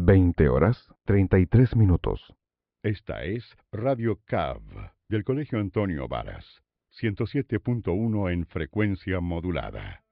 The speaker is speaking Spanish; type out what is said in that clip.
20:33. Esta es Radio CAV, del Colegio Antonio Varas, 107.1 en frecuencia modulada.